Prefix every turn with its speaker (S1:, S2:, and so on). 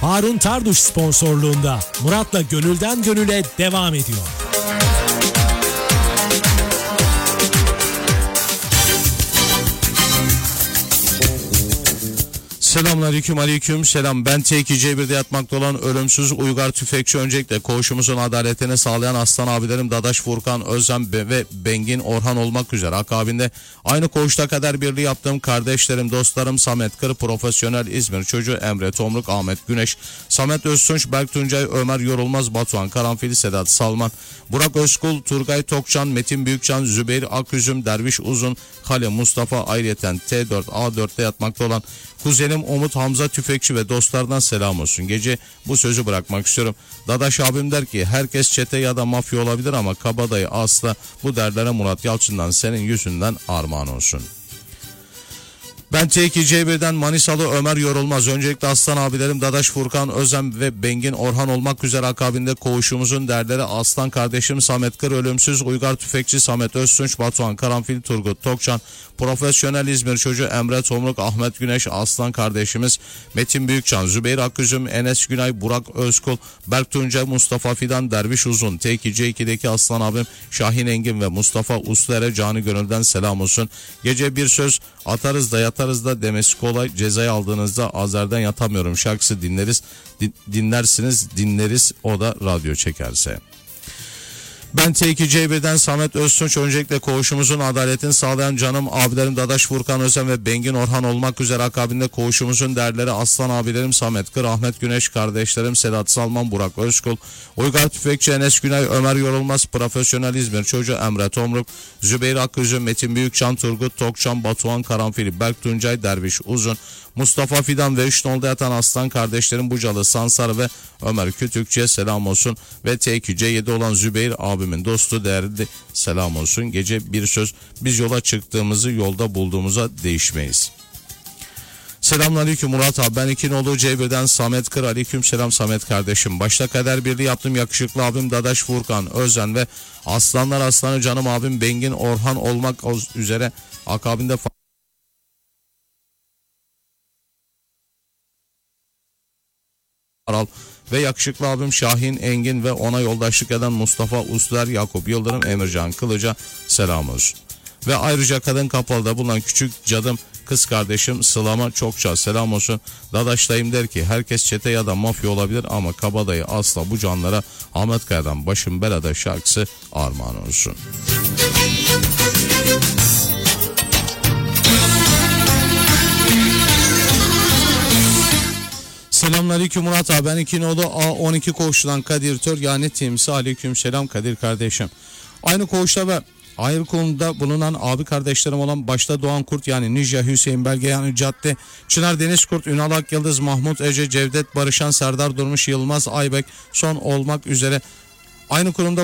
S1: Harun Tarduş sponsorluğunda Murat'la Gönülden Gönüle devam ediyor.
S2: Selamünaleyküm, aleyküm selam. Ben T2C1'de yatmakta olan ölümsüz Uygar Tüfekçi. Öncelikle koğuşumuzun adaletini sağlayan aslan abilerim Dadaş Furkan, Özlem ve Bengin Orhan olmak üzere akabinde aynı koğuşta kader birliği yaptığım kardeşlerim, dostlarım Samet Kır, profesyonel İzmir çocuğu Emre Tomruk, Ahmet Güneş, Samet Öztunç, Berk Tuncay, Ömer Yorulmaz, Batuhan Karanfil, Sedat Salman, Burak Özkul, Turgay Tokcan, Metin Büyükcan, Zübeyir Aküzüm, Derviş Uzun, Halil Mustafa, ayrıyeten T4 A4'te yatmakta olan kuzenim Umut Hamza Tüfekçi ve dostlardan selam olsun. Gece bu sözü bırakmak istiyorum. Dadaş abim der ki herkes çete ya da mafya olabilir ama kabadayı asla, bu derlere Murat Yalçın'dan senin yüzünden armağan olsun. Ben T2C1'den Manisalı Ömer Yorulmaz. Öncelikle aslan abilerim Dadaş Furkan, Özlem ve Bengin Orhan olmak üzere akabinde koğuşumuzun derleri aslan kardeşim Samet Kır, ölümsüz Uygar Tüfekçi Samet Öztunç, Batuhan Karanfil, Turgut Tokcan, profesyonel İzmir çocuğu Emre Tomruk, Ahmet Güneş, aslan kardeşimiz Metin Büyükcan, Zübeyir Aküzüm, Enes Günay, Burak Özkul, Berk Tuncay, Mustafa Fidan, Derviş Uzun, T2C2'deki aslan abim Şahin Engin ve Mustafa Usler'e canı gönülden selam olsun. Gece bir söz atarız da yatarız da demesi kolay, cezayı aldığınızda Azer'den yatamıyorum şarkısı dinleriz o da radyo çekerse. Ben T2C1'den Samet Öztunç. Öncelikle koğuşumuzun adaletini sağlayan canım abilerim Dadaş Furkan, Özlem ve Bengin Orhan olmak üzere akabinde koğuşumuzun değerleri aslan abilerim Samet Kır, Ahmet Güneş, kardeşlerim Sedat Salman, Burak Özkul, Uygar Tüfekçi, Enes Günay, Ömer Yorulmaz, profesyonel İzmir çocuğu Emre Tomruk, Zübeyir Aküzüm, Metin Büyükcan, Turgut Tokcan, Batuhan Karanfil, Berk Tuncay, Derviş Uzun, Mustafa Fidan ve 3 nolda yatan aslan kardeşlerim Bucalı Sansar ve Ömer Kütükçü'ye selam olsun ve T2C7 olan Zübeyir abimin dostu değerli selam olsun. Gece bir söz, biz yola çıktığımızı yolda bulduğumuza değişmeyiz. Selamünaleyküm Murat abi, ben İkinoğlu C1'den Samet Kır. Aleyküm selam Samet kardeşim. Başta kader birliği yaptım yakışıklı abim Dadaş Furkan, Özen ve aslanlar aslanı canım abim Bengin Orhan olmak üzere akabinde Aral ve yakışıklı abim Şahin Engin ve ona yoldaşlık eden Mustafa Usler, Yakup Yıldırım, Emircan Kılıç'a selam olsun. Ve ayrıca Kadın Kapalı'da bulunan küçük cadım kız kardeşim Sıla'ma çokça selam olsun. Dadaş dayım der ki herkes çete ya da mafya olabilir ama kabadayı asla, bu canlara Ahmet Kaya'dan Başım Belada şarkısı armağan olsun. Selamünaleyküm Murat abi, ben İkinoğlu A12 koğuşundan Kadir Tör yani timsi. Aleyküm selam Kadir kardeşim. Aynı koğuşta ve ayrı konuda bulunan abi kardeşlerim olan başta Doğan Kurt yani Ninja, Hüseyin Belge yani Cadde, Çınar Deniz Kurt, Ünal Akyıldız, Mahmut Ece, Cevdet Barışan, Serdar Durmuş, Yılmaz Aybek son olmak üzere aynı kurumda